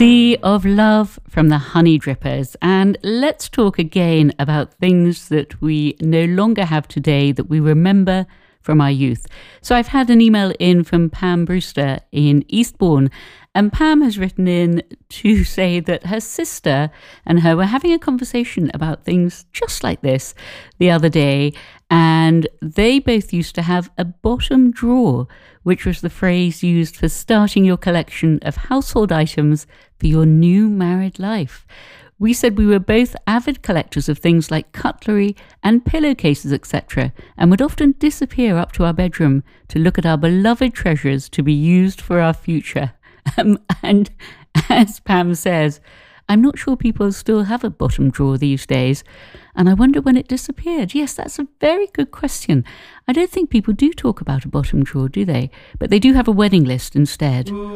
Sea of Love from the Honey Drippers. And let's talk again about things that we no longer have today that we remember from our youth. So I've had an email in from Pam Brewster in Eastbourne, and Pam has written in to say that her sister and her were having a conversation about things just like this the other day, and they both used to have a bottom drawer, which was the phrase used for starting your collection of household items for your new married life. We said we were both avid collectors of things like cutlery and pillowcases, etc., and would often disappear up to our bedroom to look at our beloved treasures to be used for our future. And as Pam says, I'm not sure people still have a bottom drawer these days, and I wonder when it disappeared. Yes, that's a very good question. I don't think people do talk about a bottom drawer, do they? But they do have a wedding list instead.